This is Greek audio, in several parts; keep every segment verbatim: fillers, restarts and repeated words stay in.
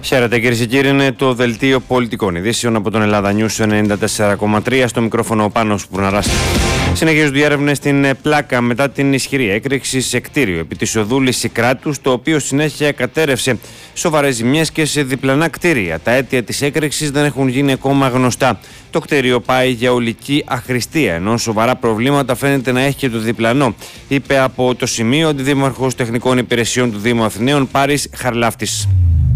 Χαίρετε κυρίες και κύριοι, είναι το δελτίο πολιτικών ειδήσεων από τον Ελλάδα News ενενήντα τέσσερα κόμμα τρία. Στο μικρόφωνο ο Πάνος Πουρναράς. Συνεχίζονται οι έρευνες στην Πλάκα μετά την ισχυρή έκρηξη σε κτίριο επί της οδού Λυσικράτους, το οποίο συνέχεια κατέρευσε σοβαρές ζημιές και σε διπλανά κτίρια. Τα αίτια της έκρηξης δεν έχουν γίνει ακόμα γνωστά. Το κτίριο πάει για ολική αχρηστία, ενώ σοβαρά προβλήματα φαίνεται να έχει και το διπλανό, είπε από το σημείο ο Αντιδήμαρχος Τεχνικών Υπηρεσιών του Δήμου Αθηναίων Πάρης Χαρλάφτης.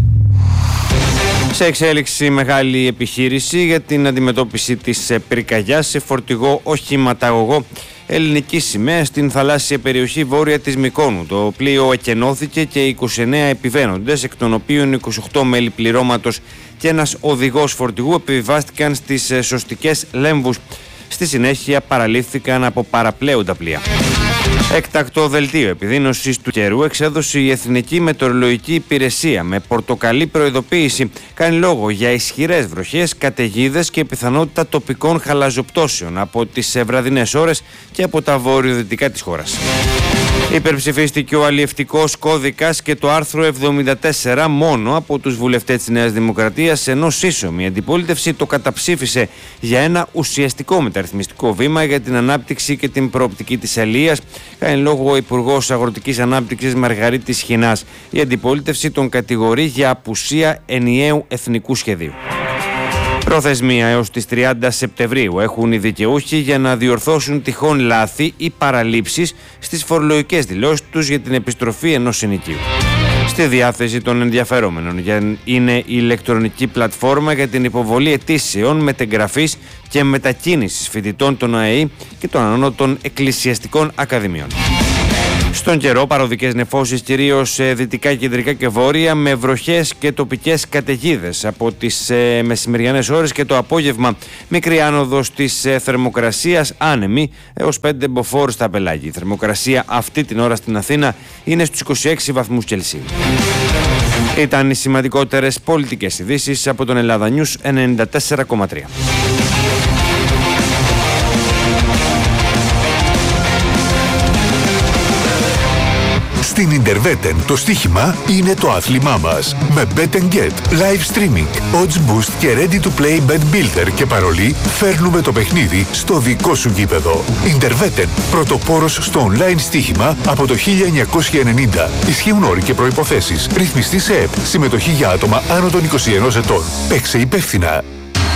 Σε εξέλιξη μεγάλη επιχείρηση για την αντιμετώπιση της πυρκαγιάς σε φορτηγό οχηματαγωγό ελληνική σημαία στην θαλάσσια περιοχή βόρεια της Μυκόνου. Το πλοίο εκενώθηκε και είκοσι εννέα επιβαίνοντες, εκ των οποίων είκοσι οκτώ μέλη πληρώματος και ένας οδηγός φορτηγού επιβιβάστηκαν στις σωστικές λέμβους. Στη συνέχεια παραλήφθηκαν από παραπλέοντα πλοία. Έκτακτο δελτίο επιδείνωσης του καιρού εξέδωσε η Εθνική Μετεωρολογική Υπηρεσία με πορτοκαλί προειδοποίηση. Κάνει λόγο για ισχυρές βροχές, καταιγίδες και πιθανότητα τοπικών χαλαζοπτώσεων από τις βραδινές ώρες και από τα βορειοδυτικά της χώρας. Υπερψηφίστηκε ο αλλιευτικός κώδικας και το άρθρο εβδομήντα τέσσερα μόνο από τους βουλευτές της Νέας Δημοκρατίας, ενώ σύσσωμη αντιπολίτευση το καταψήφισε για ένα ουσιαστικό μεταρρυθμιστικό βήμα για την ανάπτυξη και την προοπτική της αλίας. Κάνει λόγο ο Υπουργός Αγροτικής Ανάπτυξης Μαργαρίτης Χινάς. Η αντιπολίτευση τον κατηγορεί για απουσία ενιαίου εθνικού σχεδίου. Προθεσμία έως τις τριάντα Σεπτεμβρίου έχουν οι δικαιούχοι για να διορθώσουν τυχόν λάθη ή παραλήψεις στις φορολογικές δηλώσεις τους για την επιστροφή ενός ενοικίου. Στη διάθεση των ενδιαφερόμενων είναι η ηλεκτρονική πλατφόρμα για την υποβολή αιτήσεων μετεγγραφής και μετακίνησης φοιτητών των ΑΕΗ και των ανώτατων εκκλησιαστικών ακαδημιών. Στον καιρό, παροδικές νεφώσεις κυρίως δυτικά, κεντρικά και βόρεια, με βροχές και τοπικές καταιγίδες από τις ε, μεσημεριανές ώρες και το απόγευμα. Μικρή άνοδος της ε, θερμοκρασίας, άνεμη έως πέντε μποφόρ στα πελάγια. Η θερμοκρασία αυτή την ώρα στην Αθήνα είναι στους είκοσι έξι βαθμούς Κελσίου. Ήταν οι σημαντικότερες πολιτικές ειδήσεις από τον Ελλάδα News ενενήντα τέσσερα κόμμα τρία. Στην Interveten το στοίχημα είναι το άθλημά μας. Με Bet and Get, live streaming, odds boost και ready to play bet builder και παρολί, φέρνουμε το παιχνίδι στο δικό σου γήπεδο. Interveten, πρωτοπόρος στο online στοίχημα από το χίλια εννιακόσια ενενήντα. Ισχύουν όροι και προϋποθέσεις. Ρυθμιστή σε ΕΠ. Συμμετοχή για άτομα άνω των είκοσι ενός ετών. Παίξε υπεύθυνα.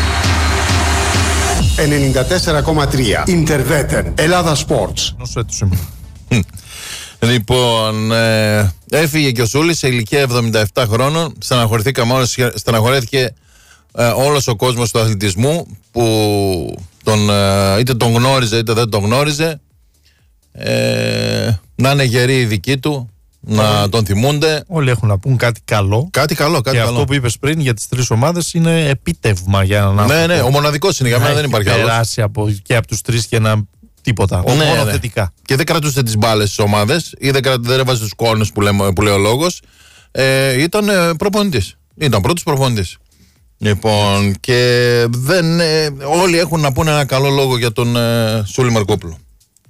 ενενήντα τέσσερα κόμμα τρία. Interveten. Ελλάδα Sports. Λοιπόν, ε, έφυγε και ο Σούλης σε ηλικία εβδομήντα επτά χρόνων. Στεναχωρηθήκαμε όλες, στεναχωρέθηκε ε, όλος ο κόσμος του αθλητισμού που τον, ε, είτε τον γνώριζε είτε δεν τον γνώριζε. Ε, να είναι γεροί οι δικοί του, να όλοι, τον θυμούνται. Όλοι έχουν να πούν κάτι καλό. Κάτι καλό, κάτι και καλό. Αυτό που είπες πριν για τις τρεις ομάδες είναι επίτευγμα για να. Ναι, ναι, ο μοναδικός είναι για μένα, δεν υπάρχει άλλος. Να περάσει από, και από τους τρεις και να. Τίποτα. Ναι, μόνο ναι. θετικά. Και δεν κρατούσε τις μπάλες στις ομάδες ή δεν, κρα... δεν έβαζε τους κόρνους που, που λέει ο λόγος. Ε, ήταν ε, προπονητής. Ήταν πρώτος προπονητής. Λοιπόν, και δεν, ε, όλοι έχουν να πούνε ένα καλό λόγο για τον ε, Σούλη Μαρκόπουλο.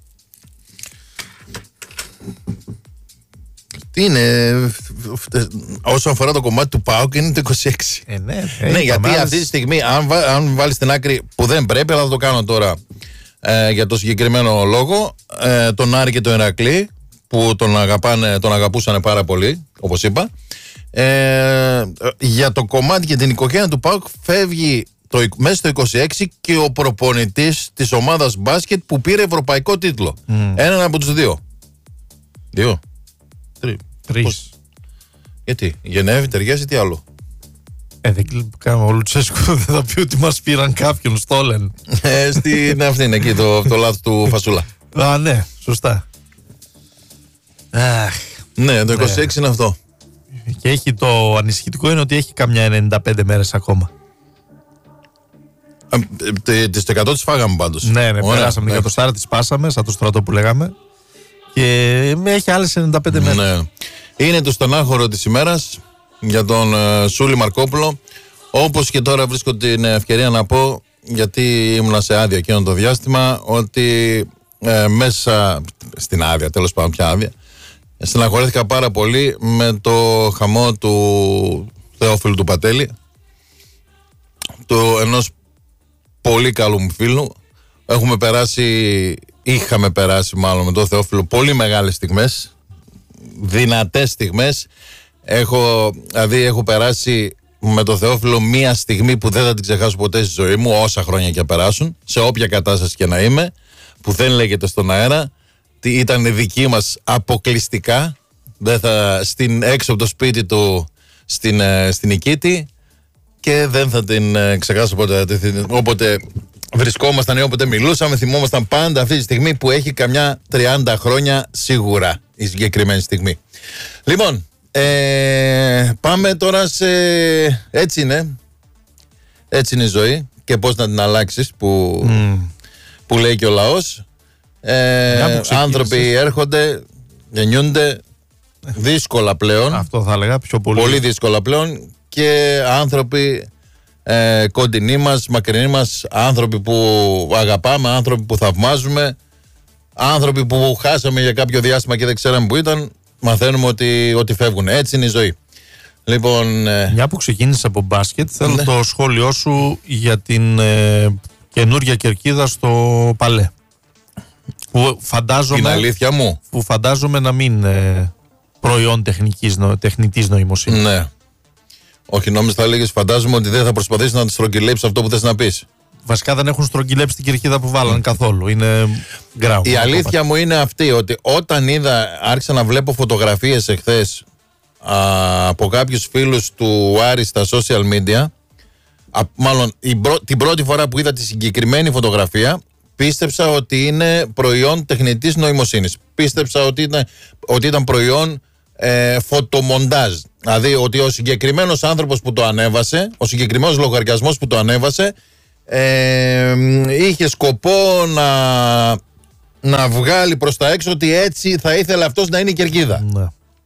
Τι είναι, όσον αφορά το κομμάτι του ΠΑΟΚ είναι το είκοσι έξι. Ε, ναι, ναι, γιατί άλλες... αυτή τη στιγμή, αν, βα... αν βάλεις στην άκρη που δεν πρέπει, αλλά θα το κάνω τώρα. Ε, για το συγκεκριμένο λόγο, ε, τον Άρη και τον Ηρακλή που τον, αγαπάνε, τον αγαπούσαν πάρα πολύ, όπως είπα, ε, για το κομμάτι και την οικογένεια του ΠΑΟΚ φεύγει το, μέσα στο είκοσι έξι και ο προπονητής της ομάδας μπάσκετ που πήρε ευρωπαϊκό τίτλο. Mm. Έναν από τους δύο. Δύο. Τρει. Τρεις. Γιατί, Γενέβη, ταιριάζει, τι άλλο. Ε, δεν κάνουμε ο Λουτσέσκου, δεν θα πει ότι μας πήραν κάποιον, στόλεν. Ε, στην αυτή είναι εκεί το, το λάθος του Φασούλα. Α, ναι, σωστά. Αχ, ναι, το είκοσι έξι ναι. Είναι αυτό. Και έχει το ανησυχητικό είναι ότι έχει καμιά ενενήντα πέντε μέρες ακόμα. Τις το εκατό τις φάγαμε πάντως. Ναι, ναι, Ωραία, περάσαμε την εκατοστάρα, τις πάσαμε, σαν το στρατό που λέγαμε. Και έχει άλλες ενενήντα πέντε μέρες. Ναι. Είναι το στενάχωρο της ημέρας για τον uh, Σούλη Μαρκόπουλο. Όπως και τώρα βρίσκω την ευκαιρία να πω, γιατί ήμουνα σε άδεια εκείνο το διάστημα, ότι ε, μέσα στην άδεια, τέλος πάντων πια άδεια, στεναχωρέθηκα πάρα πολύ με το χαμό του Θεόφιλου του Πατέλη, το ενός πολύ καλού μου φίλου. Έχουμε περάσει, είχαμε περάσει μάλλον με τον Θεόφιλο πολύ μεγάλες στιγμές, δυνατές στιγμές. Έχω, δηλαδή έχω περάσει με τον Θεόφιλο μία στιγμή που δεν θα την ξεχάσω ποτέ στη ζωή μου, όσα χρόνια και περάσουν, σε όποια κατάσταση και να είμαι, που δεν λέγεται στον αέρα. Ήταν δική μας αποκλειστικά, δεν θα, στην, έξω από το σπίτι του στην, στην Νικήτη, και δεν θα την ξεχάσω ποτέ. Όποτε βρισκόμασταν ή όποτε μιλούσαμε, θυμόμασταν πάντα αυτή τη στιγμή που έχει καμιά τριάντα χρόνια σίγουρα η συγκεκριμένη στιγμή. Λοιπόν, ε, πάμε τώρα σε... Έτσι είναι. Έτσι είναι η ζωή και πώς να την αλλάξεις, που, mm. που λέει και ο λαός. Ε, άνθρωποι έρχονται, γεννιούνται δύσκολα πλέον. Αυτό θα έλεγα πιο πολύ. Πολύ δύσκολα πλέον. Και άνθρωποι ε, κοντινοί μας, μακρινοί μας, άνθρωποι που αγαπάμε, άνθρωποι που θαυμάζουμε, άνθρωποι που χάσαμε για κάποιο διάστημα και δεν ξέραμε που ήταν, μαθαίνουμε ότι, ότι φεύγουν. Έτσι είναι η ζωή. Λοιπόν, ε... μια που ξεκίνησε από μπάσκετ, θέλω ναι. το σχόλιο σου για την ε, καινούργια κερκίδα στο Παλέ. Που φαντάζομαι, την αλήθεια μου. Που φαντάζομαι να μην ε, προϊόν τεχνικής, νο, τεχνητής νοημοσύνης. Ναι. Όχι, νόμιζα θα έλεγες, φαντάζομαι ότι δεν θα προσπαθήσεις να στρογγυλέψεις αυτό που θες να πεις. Βασικά δεν έχουν στρογγυλέψει την κερκίδα που βάλανε mm. καθόλου. Είναι γκράου. Η αλήθεια μου είναι αυτή, ότι όταν είδα, άρχισα να βλέπω φωτογραφίες εχθές α, από κάποιους φίλους του Άρη στα social media, α, μάλλον η, την πρώτη φορά που είδα τη συγκεκριμένη φωτογραφία, πίστεψα ότι είναι προϊόν τεχνητής νοημοσύνης. Πίστεψα ότι ήταν, ότι ήταν προϊόν ε, φωτομοντάζ. Δηλαδή ότι ο συγκεκριμένος άνθρωπος που το ανέβασε, ο συγκεκριμένος λογαριασμός που το ανέβασε, ε, είχε σκοπό να, να βγάλει προς τα έξω ότι έτσι θα ήθελε αυτός να είναι η κερκίδα. Ναι.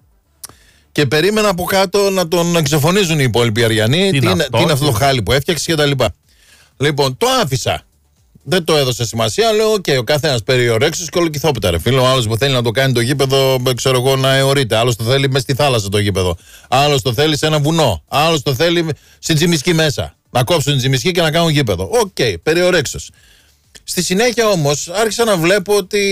Και περίμενα από κάτω να τον εξεφωνίζουν οι υπόλοιποι Αριανοί. Τι, τι, είναι, αυτό, τι είναι αυτό το χάλι που έφτιαξε και τα λοιπά. Λοιπόν, το άφησα. Δεν το έδωσε σημασία. Λέω: OK, ο καθένας περιορέξεις και ολοκυθόπιτα. Ρε φίλε, ο άλλος που θέλει να το κάνει το γήπεδο, ξέρω εγώ, να αιωρείται. Άλλος το θέλει μες στη θάλασσα το γήπεδο. Άλλος το θέλει σε ένα βουνό. Άλλος το θέλει στην Τσιμισκή μέσα. Να κόψουν την Τσιμισκή και να κάνουν γήπεδο. Οκ, okay, περιορέξεις. Στη συνέχεια όμως άρχισα να βλέπω ότι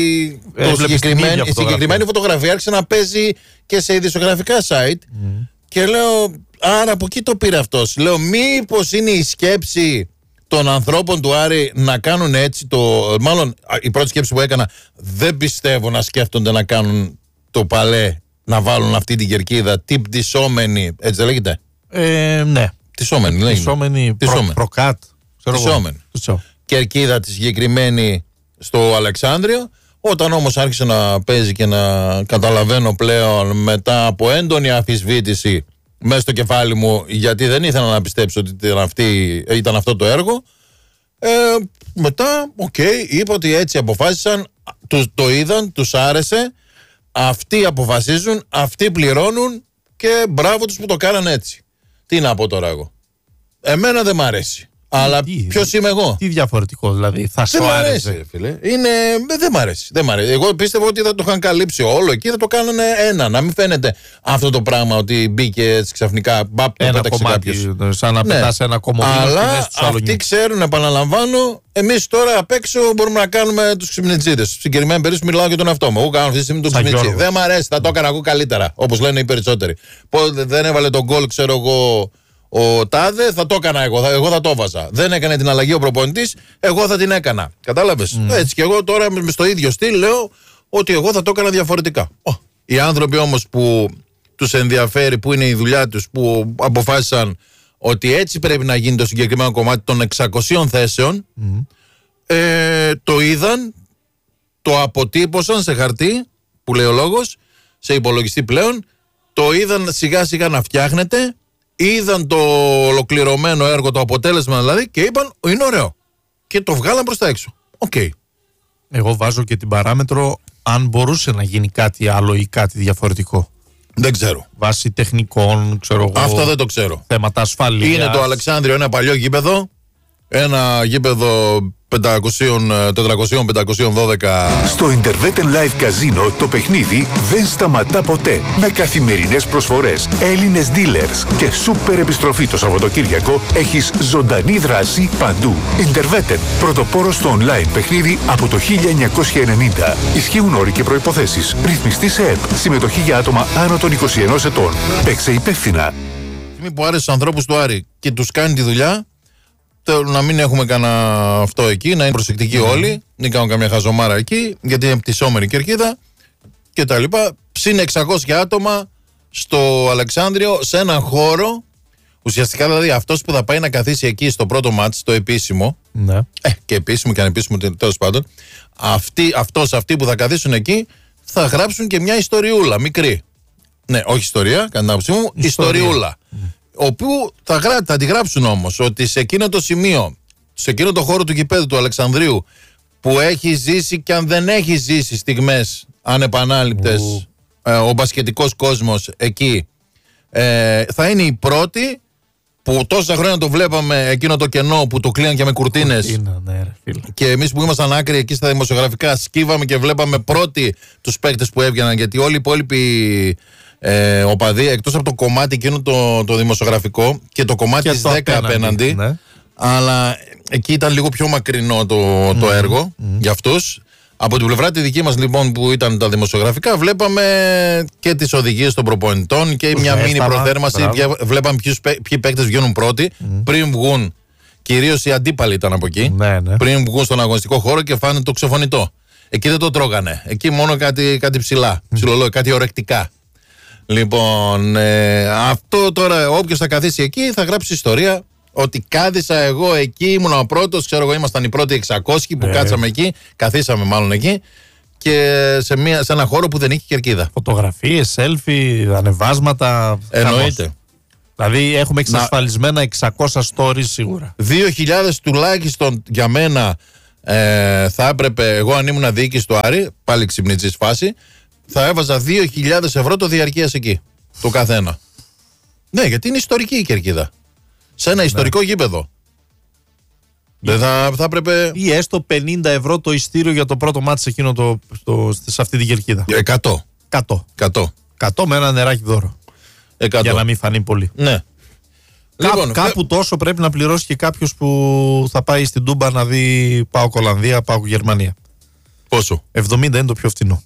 ε, το συγκεκριμένη, η συγκεκριμένη φωτογραφία άρχισε να παίζει και σε ειδησιογραφικά site. Mm. Και λέω: άρα από εκεί το πήρε αυτός. Λέω: μήπως είναι η σκέψη των ανθρώπων του Άρη να κάνουν έτσι το. Μάλλον η πρώτη σκέψη που έκανα, δεν πιστεύω να σκέφτονται να κάνουν το Παλέ, να βάλουν αυτή την κερκίδα τύπ τισόμενη. Έτσι δεν λέγεται? Ε, ναι. Τισόμενη, λέγεται. Τισόμενη. Προ, προκάτ. Τισόμενη. Κερκίδα τη συγκεκριμένη στο Αλεξάνδριο. Όταν όμως άρχισε να παίζει και να καταλαβαίνω πλέον, μετά από έντονη αμφισβήτηση μέσα στο κεφάλι μου, γιατί δεν ήθελα να πιστέψω ότι ήταν, αυτή, ήταν αυτό το έργο, ε, μετά, οκ, okay, είπα ότι έτσι αποφάσισαν, τους, το είδαν, τους άρεσε, αυτοί αποφασίζουν, αυτοί πληρώνουν και μπράβο τους που το κάνανε έτσι. Τι να πω τώρα εγώ? Εμένα δεν μ' αρέσει. Αλλά ποιος είμαι εγώ? Τι διαφορετικό δηλαδή, θα σου άρεσε? Αρέσει, φίλε. Είναι, δεν μ' αρέσει, δεν μ' αρέσει. Εγώ πίστευα ότι θα το είχαν καλύψει όλο εκεί, θα το κάνανε ένα. Να μην φαίνεται αυτό το πράγμα ότι μπήκε έτσι ξαφνικά. Μπαπ, το ένα κομμάτι, σαν να ναι. πετάς ένα κομμάτι. Αλλά αυτοί ξέρουν, επαναλαμβάνω, εμείς τώρα απ' έξω μπορούμε να κάνουμε τους ξυπνητζίδες. Στην συγκεκριμένη περίπτωση μιλάω για τον εαυτό μου. Εγώ κάνω αυτή τη στιγμή τον ξυπνητζίδη. Δεν μ' αρέσει, θα το έκανα εγώ καλύτερα, όπως λένε οι περισσότεροι. Δεν έβαλε τον γκολ, ξέρω εγώ, ο Τάδε, θα το έκανα εγώ, θα, εγώ θα το βάζα. Δεν έκανε την αλλαγή ο προπονητής, εγώ θα την έκανα. Κατάλαβες? Mm. Έτσι και εγώ τώρα στο ίδιο στυλ λέω ότι εγώ θα το έκανα διαφορετικά. Oh. Οι άνθρωποι όμως που τους ενδιαφέρει, που είναι η δουλειά τους, που αποφάσισαν ότι έτσι πρέπει να γίνει το συγκεκριμένο κομμάτι των εξακοσίων θέσεων, mm. ε, το είδαν, το αποτύπωσαν σε χαρτί, που λέει ο λόγος, σε υπολογιστή πλέον, το είδαν σιγά σιγά να φτιάχνεται. Είδαν το ολοκληρωμένο έργο, το αποτέλεσμα δηλαδή, και είπαν είναι ωραίο. Και το βγάλαν προς τα έξω. Οκ. Okay. Εγώ βάζω και την παράμετρο αν μπορούσε να γίνει κάτι άλλο ή κάτι διαφορετικό. Δεν ξέρω. Βάσει τεχνικών, ξέρω εγώ. Αυτό δεν το ξέρω. Θέματα ασφαλείας. Είναι το Αλεξάνδριο ένα παλιό γήπεδο. Ένα γήπεδο πεντακόσια, τετρακόσια, πεντακόσια δώδεκα. Στο Interveten Live Casino το παιχνίδι δεν σταματά ποτέ. Με καθημερινές προσφορές, Έλληνες dealers και σούπερ επιστροφή το Σαββατοκύριακο έχεις ζωντανή δράση παντού. Interveten, πρωτοπόρος στο online παιχνίδι από το χίλια εννιακόσια ενενήντα. Ισχύουν όροι και προϋποθέσεις. Ρυθμιστή σε ΕΠ. Συμμετοχή για άτομα άνω των είκοσι ενός ετών. Παίξε υπεύθυνα. Που άρεσε στους ανθρώπους του Άρη και τους κάνει τη δουλειά, θέλω να μην έχουμε κανένα αυτό εκεί, να είναι προσεκτικοί mm. όλοι, μην κάνουν καμιά χαζομάρα εκεί, γιατί είναι πτυσσόμενη κερκίδα και τα λοιπά. Συν εξακόσια άτομα στο Αλεξάνδριο, σε έναν χώρο. Ουσιαστικά δηλαδή αυτός που θα πάει να καθίσει εκεί στο πρώτο μάτς, το επίσημο, ναι. ε, και επίσημο και ανεπίσημο τέλος πάντων, αυτοί, αυτός, αυτοί που θα καθίσουν εκεί θα γράψουν και μια ιστοριούλα μικρή. Ναι, όχι ιστορία, κατά την άποψή μου, ιστοριούλα. Mm. Όπου θα, γρά, θα τη γράψουν όμως ότι σε εκείνο το σημείο, σε εκείνο το χώρο του γηπέδου του Αλεξανδρίου, που έχει ζήσει και αν δεν έχει ζήσει στιγμές ανεπανάληπτες mm. ε, ο μπασκετικός κόσμος εκεί, ε, θα είναι η πρώτη που τόσα χρόνια το βλέπαμε εκείνο το κενό που το κλείναν και με κουρτίνες. Κουρτίνα, ναι, ρε, φίλε. Και εμείς που ήμασταν άκρη εκεί στα δημοσιογραφικά σκύβαμε και βλέπαμε πρώτοι τους παίκτες που έβγαιναν, γιατί όλοι οι υπόλοιποι ε, οπαδοί, εκτός από το κομμάτι εκείνο το, το δημοσιογραφικό και το κομμάτι της δέκα απέναντι, ναι. Αλλά εκεί ήταν λίγο πιο μακρινό το, το mm, έργο mm. για αυτούς. Από την πλευρά τη δική μας λοιπόν που ήταν τα δημοσιογραφικά, βλέπαμε και τις οδηγίες των προπονητών και μια μίνι προθέρμαση. Βλέπαμε ποιους, ποιοι παίκτες βγαίνουν πρώτοι mm. πριν βγουν. Κυρίως οι αντίπαλοι ήταν από εκεί. Ναι, ναι. Πριν βγουν στον αγωνιστικό χώρο και φάνε το ξεφωνητό. Εκεί δεν το τρώγανε. Εκεί μόνο κάτι, κάτι ψηλά, mm. ψηλολόγια, κάτι ορεκτικά. Λοιπόν, ε, αυτό τώρα, όποιος θα καθίσει εκεί θα γράψει ιστορία. Ότι κάθισα εγώ εκεί, ήμουν ο πρώτος, ξέρω εγώ, ήμασταν οι πρώτοι εξακόσιοι που ε. κάτσαμε εκεί, καθίσαμε μάλλον εκεί, και σε, μια, σε ένα χώρο που δεν είχε κερκίδα. Φωτογραφίες, selfie, ανεβάσματα. Εννοείται. Δηλαδή έχουμε εξασφαλισμένα εξακόσια stories σίγουρα. δύο χιλιάδες τουλάχιστον για μένα ε, θα έπρεπε, εγώ αν ήμουν διοίκηση του Άρη, πάλι ξυπνητζής φάση, θα έβαζα δύο χιλιάδες ευρώ το διαρκείας εκεί, το καθένα. Ναι, γιατί είναι ιστορική η κερκίδα. Σε ένα ιστορικό ναι. γήπεδο. Δεν θα, θα έπρεπε. Ή έστω πενήντα ευρώ το ειστήριο για το πρώτο μάτι σε, εκείνο το, το, σε αυτή την κερκίδα. Εκατό. Εκατό. Εκατό. Εκατό με ένα νεράκι δώρο. Εκατό. Για να μην φανεί πολύ. Ναι. Κά, λοιπόν, κάπου φε... τόσο πρέπει να πληρώσει και κάποιος που θα πάει στην Τούμπα να δει ΠΑΟΚ Ολλανδία, ΠΑΟΚ Γερμανία. Πόσο? εβδομήντα είναι το πιο φθηνό.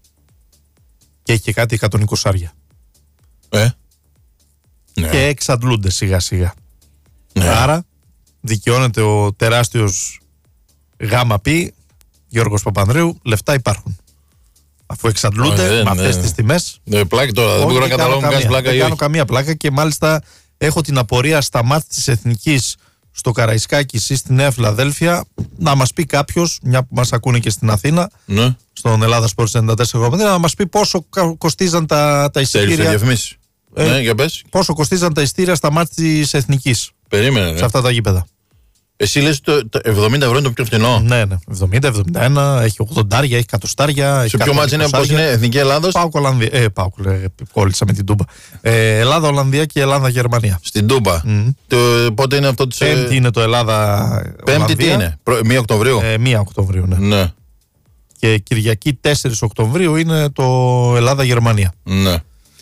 Και έχει και κάτι εκατόν είκοσι άρια. Ε. Ναι. Και εξαντλούνται σιγά σιγά. Ναι. Άρα δικαιώνεται ο τεράστιος γάμα πι Γιώργος Παπανδρέου, λεφτά υπάρχουν. Αφού εξαντλούνται oh, ναι, με αυτές ναι. τις τιμές. Ναι, πλάκα τώρα, δεν μπορώ να καταλάβω αν κάνεις πλάκα ή όχι. Δεν κάνω καμία πλάκα και μάλιστα έχω την απορία στα μάτια της Εθνικής στο Καραϊσκάκης ή στη Νέα Φιλαδέλφια να μας πει κάποιος, μια που μας ακούνε και στην Αθήνα, ναι. στον Ελλάδα Sports ενενήντα τέσσερα, να μας πει πόσο κοστίζαν τα, τα εισιτήρια. Ε, ναι, για πες. Πόσο κοστίζαν τα εισιτήρια στα μάτια της Εθνικής. Περίμενε. Σε αυτά τα γήπεδα. Εσύ λες το, το εβδομήντα ευρώ είναι το πιο φθηνό. Ναι, ναι. εβδομήντα, εβδομήντα ένα, έχει ογδόντα, έχει εκατοστάρια. Σε ποιο μάτι είναι, πώς είναι, Εθνική Ελλάδος? ΠΑΟΚ Ολλανδία. Ε, ΠΑΟΚ, κόλλησα με την Τούμπα. Ε, Ελλάδα, Ολλανδία και Ελλάδα, Γερμανία. Στην Τούμπα. Mm. Το, πότε είναι αυτό το. Πέμπτη είναι το Ελλάδα. Πέμπτη τι είναι, μία Οκτωβρίου. Ε, μία Οκτωβρίου, ναι. ναι. Και Κυριακή τέσσερις Οκτωβρίου είναι το Ελλάδα, Γερμανία. Ναι.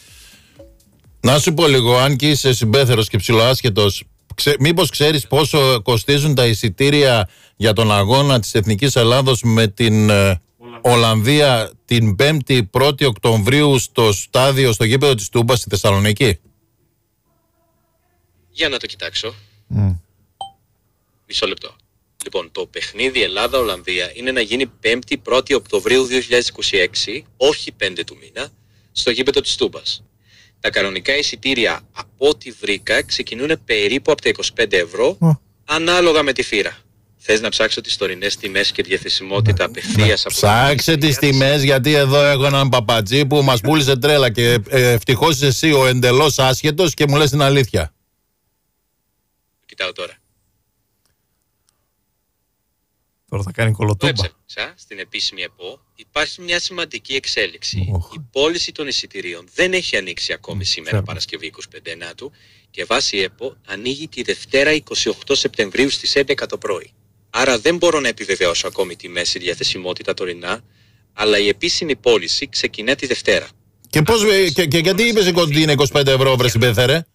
Να σου πω λίγο, αν και είσαι συμπέθερος και ψιλοάσχετος, ξε, μήπως ξέρεις πόσο κοστίζουν τα εισιτήρια για τον αγώνα της Εθνικής Ελλάδος με την ε, Ολλανδία την πέμπτη πρώτη Οκτωβρίου στο στάδιο, στο γήπεδο της Τούμπας στη Θεσσαλονίκη? Για να το κοιτάξω. Mm. Μισό λεπτό. Λοιπόν, το παιχνίδι Ελλάδα-Ολλανδία είναι να γίνει πέμπτη πρώτη Οκτωβρίου δύο χιλιάδες είκοσι έξι, όχι πέντε του μήνα, στο γήπεδο της Τούμπας. Τα κανονικά εισιτήρια, από ό,τι βρήκα, ξεκινούν περίπου από τα είκοσι πέντε ευρώ, oh. ανάλογα με τη φύρα. Θες να ψάξω τις τωρινές τιμές και διαθεσιμότητα απευθείας από... Ψάξε τις τιμές, γιατί εδώ έχω έναν παπατζή που μας πούλησε τρέλα και ε, ευτυχώς είσαι εσύ ο εντελώς άσχετος και μου λες την αλήθεια. Κοιτάω τώρα. Τώρα θα κάνει κολοτούμπα. Το έψαξα στην επίσημη ΕΠΟ. Υπάρχει μια σημαντική εξέλιξη. Oh. Η πώληση των εισιτηρίων δεν έχει ανοίξει ακόμη σήμερα, yeah. Παρασκευή είκοσι πέντε Ενάτου, και βάσει ΕΠΟ ανοίγει τη Δευτέρα είκοσι οκτώ Σεπτεμβρίου στις έντεκα το πρωί. Άρα δεν μπορώ να επιβεβαιώσω ακόμη τη μέση διαθεσιμότητα τωρινά, αλλά η επίσημη πώληση ξεκινά τη Δευτέρα. Και, πώς, και, και γιατί είπες ότι είναι είκοσι πέντε ευρώ, βρε συμπέθερε?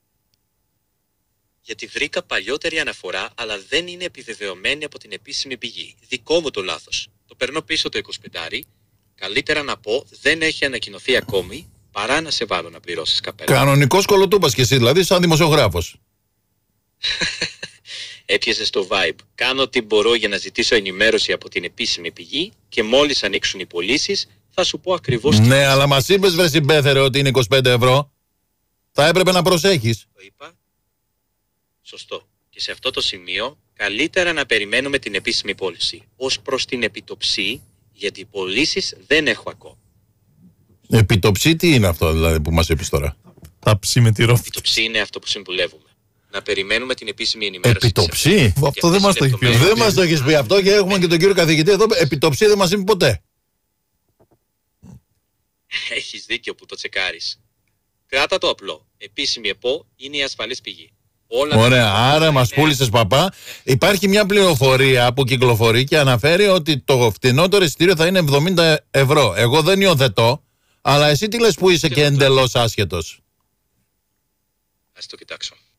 Γιατί βρήκα παλιότερη αναφορά, αλλά δεν είναι επιβεβαιωμένη από την επίσημη πηγή. Δικό μου το λάθος. Το παίρνω πίσω το είκοσι πέντε. Καλύτερα να πω δεν έχει ανακοινωθεί ακόμη, παρά να σε βάλω να πληρώσεις καπέλα. Κανονικός κολοτούπας κι εσύ, δηλαδή, σαν δημοσιογράφος. Έπιασε στο vibe. Κάνω ό,τι μπορώ για να ζητήσω ενημέρωση από την επίσημη πηγή και μόλις ανοίξουν οι πωλήσεις θα σου πω ακριβώς. Ναι, τι... αλλά μας είπες, βρε συμπέθερε, ότι είναι είκοσι πέντε ευρώ. Θα έπρεπε να προσέχεις. Το είπα. Σωστό. Και σε αυτό το σημείο καλύτερα να περιμένουμε την επίσημη πώληση. Ως προς την επιτοψή, γιατί οι πωλήσεις δεν έχω ακόμα. Επιτοψή τι είναι αυτό δηλαδή που μας είπες τώρα? Τα ψημετηρόφυτα. Επιτοψή είναι αυτό που συμβουλεύουμε. Να περιμένουμε την επίσημη ενημέρωση. Επιτοψή? Αυτό δεν μας το έχει πει. Δεν μας το έχεις πει αυτό και έχουμε και τον κύριο καθηγητή εδώ. Επιτοψή δεν μας είπε ποτέ. Έχεις δίκιο που το τσεκάρεις. Κράτα το απλό. Επίσημη ΕΠΟ είναι η ασφαλής πηγή. Όλα Ωραία, τα... άρα μας είναι... πούλησες παπά. Υπάρχει μια πληροφορία που κυκλοφορεί και αναφέρει ότι το φτηνότερο εισιτήριο θα είναι εβδομήντα ευρώ. Εγώ δεν υιοθετώ, αλλά εσύ τι λες που είσαι και εντελώς άσχετος? Ας το κοιτάξω.